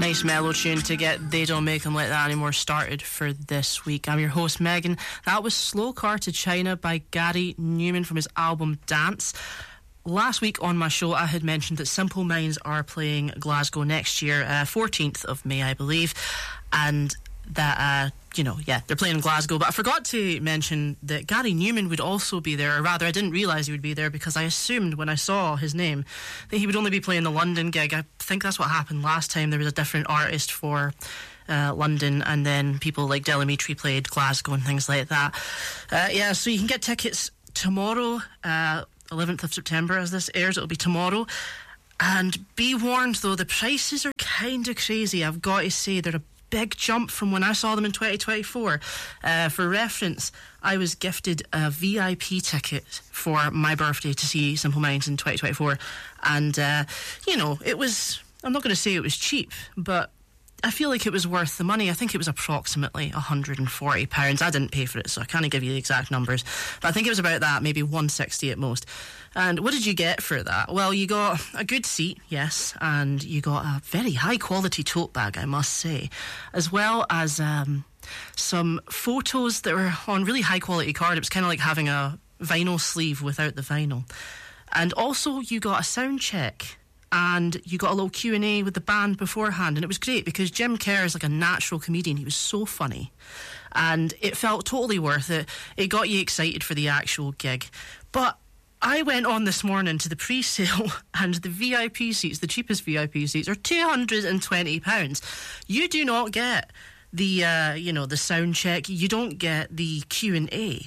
Nice mellow tune to get They Don't Make Them Like That Anymore started for this week. I'm your host, Megan. That was Slow Car to China by Gary Numan from his album Dance. Last week on my show, I had mentioned that Simple Minds are playing Glasgow next year, 14th of May, I believe, and that, they're playing in Glasgow, but I forgot to mention that Gary Numan would also be there, or rather, I didn't realise he would be there because I assumed when I saw his name that he would only be playing the London gig. I think that's what happened last time. There was a different artist for London, and then people like Delamitri played Glasgow and things like that. So you can get tickets tomorrow, 11th of September, as this airs. It'll be tomorrow. And be warned, though, the prices are kind of crazy. I've got to say, they're a big jump from when I saw them in 2024. For reference, I was gifted a VIP ticket for my birthday to see Simple Minds in 2024. And, it was, I'm not going to say it was cheap, but I feel like it was worth the money. I think it was approximately £140. I didn't pay for it, so I can't give you the exact numbers. But I think it was about that, maybe £160 at most. And what did you get for that? Well, you got a good seat, yes, and you got a very high-quality tote bag, I must say, as well as some photos that were on really high-quality card. It was kind of like having a vinyl sleeve without the vinyl. And also, you got a sound check, and you got a little Q&A with the band beforehand, and it was great because Jim Kerr is like a natural comedian. He was so funny, and it felt totally worth it. It got you excited for the actual gig. But I went on this morning to the pre-sale, and the VIP seats, the cheapest VIP seats, are £220. You do not get the sound check. You don't get the Q&A.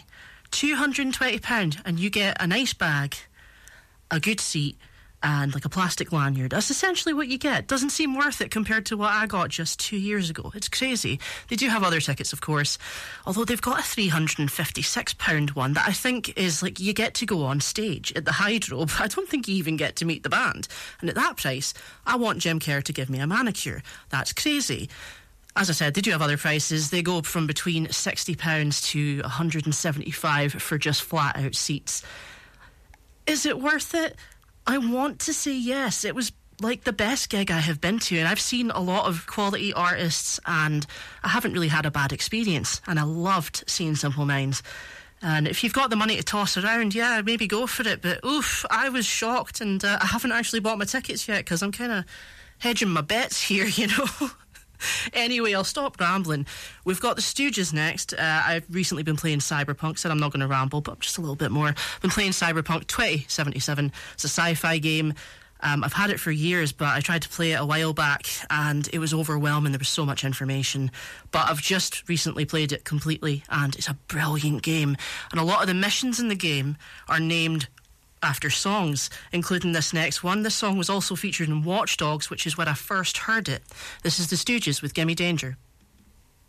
£220, and you get a nice bag, a good seat, and like a plastic lanyard. That's essentially what you get. Doesn't seem worth it compared to what I got just 2 years ago. It's crazy. They do have other tickets, of course, although they've got a £356 one that I think is like you get to go on stage at the Hydro, but I don't think you even get to meet the band. And at that price, I want Jim Kerr to give me a manicure. That's crazy. As I said, they do have other prices. They go from between £60 to £175 for just flat-out seats. Is it worth it? I want to say yes. It was like the best gig I have been to, and I've seen a lot of quality artists, and I haven't really had a bad experience, and I loved seeing Simple Minds. And if you've got the money to toss around, yeah, maybe go for it. But I was shocked, and I haven't actually bought my tickets yet because I'm kind of hedging my bets here, Anyway, I'll stop rambling. We've got the Stooges next. I've recently been playing Cyberpunk. Said I'm not going to ramble, but just a little bit more. Been playing Cyberpunk 2077. It's a sci-fi game. I've had it for years, but I tried to play it a while back, and it was overwhelming. There was so much information. But I've just recently played it completely, and it's a brilliant game. And a lot of the missions in the game are named after songs, including this next one. This song was also featured in Watch Dogs, which is where I first heard it. This is the Stooges with Gimme Danger.